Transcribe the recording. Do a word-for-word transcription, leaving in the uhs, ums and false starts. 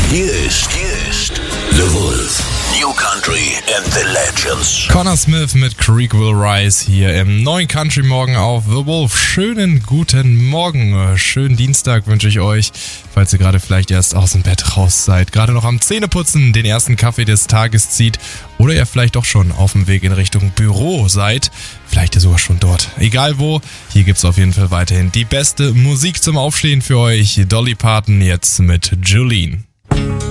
Hier ist, hier ist The Wolf. New Country and the Legends. Connor Smith mit Creek Will Rise hier im neuen Country Morgen auf The Wolf. Schönen guten Morgen, schönen Dienstag wünsche ich euch, falls ihr gerade vielleicht erst aus dem Bett raus seid, gerade noch am Zähneputzen den ersten Kaffee des Tages zieht oder ihr vielleicht doch schon auf dem Weg in Richtung Büro seid, vielleicht ihr sogar schon dort. Egal wo, hier gibt's auf jeden Fall weiterhin die beste Musik zum Aufstehen für euch. Dolly Parton jetzt mit Jolene.